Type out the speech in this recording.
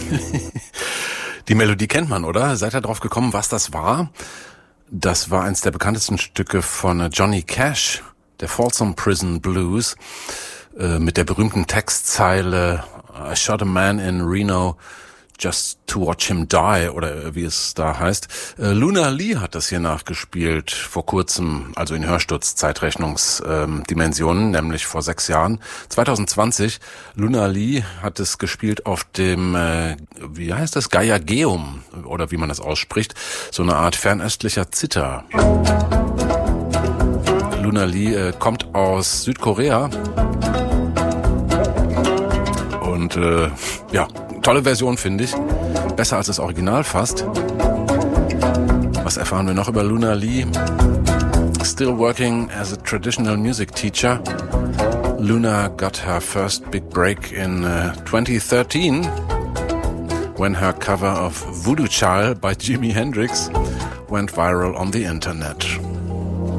Die Melodie kennt man, oder? Seid ihr drauf gekommen, was das war? Das war eins der bekanntesten Stücke von Johnny Cash, der Folsom Prison Blues, mit der berühmten Textzeile I shot a man in Reno just to watch him die, oder wie es da heißt. Luna Lee hat das hier nachgespielt vor kurzem, also in Hörstutz-Zeitrechnungsdimensionen, nämlich vor 6 Jahren. 2020, Luna Lee hat es gespielt auf dem, wie heißt das, Gaiageum, oder wie man das ausspricht, so eine Art fernöstlicher Zither. Luna Lee kommt aus Südkorea und ja, tolle Version, finde ich. Besser als das Original fast. Was erfahren wir noch über Luna Lee? Still working as a traditional music teacher. Luna got her first big break in 2013 when her cover of Voodoo Child by Jimi Hendrix went viral on the internet.